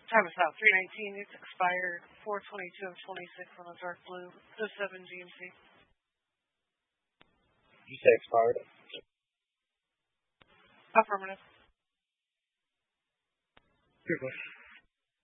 Time is out. 319. It's expired. 422 of 26 on a dark blue. The 7 GMC. You say expired? Affirmative. Good.